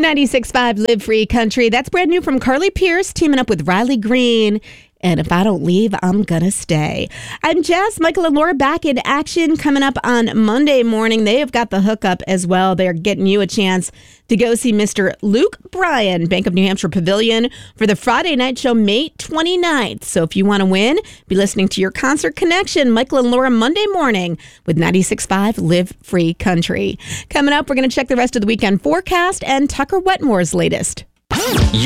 96.5 Live Free Country. That's brand new from Carly Pierce teaming up with Riley Green. And if I don't leave, I'm gonna stay. I'm Jess, Michael, and Laura back in action coming up on Monday morning. They have got the hookup as well. They're getting you a chance to go see Mr. Luke Bryan, Bank of New Hampshire Pavilion, for the Friday night show, May 29th. So if you want to win, be listening to your Concert Connection, Michael and Laura, Monday morning with 96.5 Live Free Country. Coming up, we're going to check the rest of the weekend forecast and Tucker Wetmore's latest.